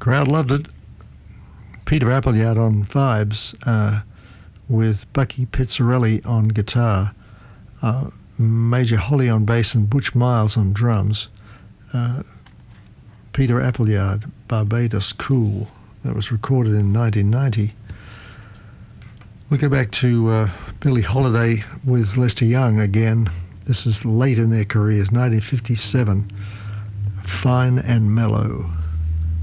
Crowd loved it. Peter Appleyard on vibes with Bucky Pizzarelli on guitar, Major Holly on bass and Butch Miles on drums. Peter Appleyard, Barbados Cool. That was recorded in 1990. We go back to Billie Holiday with Lester Young again. This is late in their careers, 1957. Fine and Mellow.